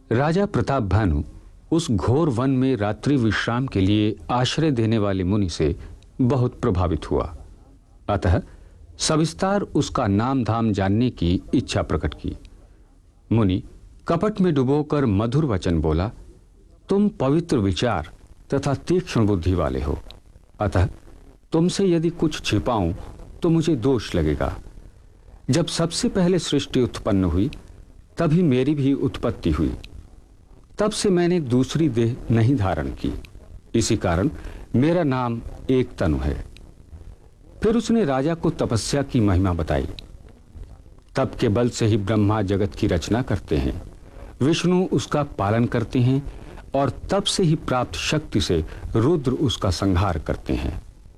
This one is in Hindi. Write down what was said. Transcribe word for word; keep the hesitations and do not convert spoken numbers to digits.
राजा प्रताप भानु उस घोर वन में रात्रि विश्राम के लिए आश्रय देने वाले मुनि से बहुत प्रभावित हुआ। अतः सविस्तार उसका नाम धाम जानने की इच्छा प्रकट की। मुनि कपट में डुबोकर मधुर वचन बोला, तुम पवित्र विचार तथा तीक्ष्ण बुद्धि वाले हो, अतः तुमसे यदि कुछ छिपाऊं तो मुझे दोष लगेगा। जब सबसे पहले सृष्टि उत्पन्न हुई तभी मेरी भी उत्पत्ति हुई, तब से मैंने दूसरी देह नहीं धारण की, इसी कारण मेरा नाम एक तनु है। फिर उसने राजा को तपस्या की महिमा बताई। तप के बल से ही ब्रह्मा जगत की रचना करते हैं, विष्णु उसका पालन करते हैं और तप से ही प्राप्त शक्ति से रुद्र उसका संहार करते हैं।